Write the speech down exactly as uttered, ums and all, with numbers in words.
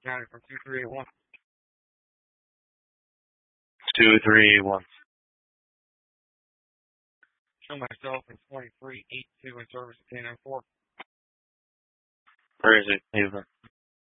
County from two three eight one. two three eight one. Show myself in twenty-three eight two in service at K nine four. Where is it? Over.